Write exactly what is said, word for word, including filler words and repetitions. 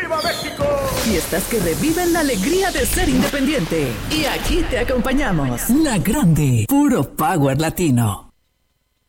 ¡Viva México! Fiestas que reviven la alegría de ser independiente. Y aquí te acompañamos. La Grande, puro power latino.